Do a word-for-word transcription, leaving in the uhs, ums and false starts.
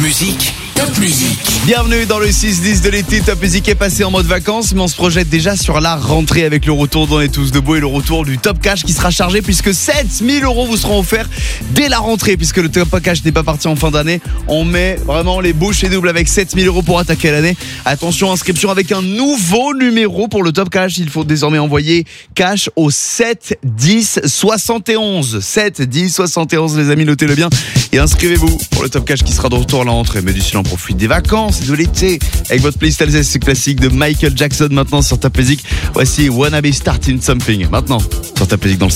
Musique, Top Musique. Bienvenue dans le six dix de l'été. Top Musique est passé en mode vacances, mais on se projette déjà sur la rentrée avec le retour d'On est tous debout et le retour du Top Cash qui sera chargé puisque sept mille euros vous seront offerts dès la rentrée. Puisque le Top Cash n'est pas parti en fin d'année, on met vraiment les bouchées doubles avec sept mille euros pour attaquer l'année. Attention, inscription avec un nouveau numéro pour le Top Cash. Il faut désormais envoyer cash au sept dix soixante et onze. sept dix soixante et onze, les amis, notez-le bien et inscrivez-vous pour le Top Cash qui sera de retour à la rentrée. Mais d'ici là, on profite des vacances, de l'été avec votre playlist Alsace classique de Michael Jackson maintenant sur Top Music. Voici Wanna Be Starting Something maintenant sur Top Music dans le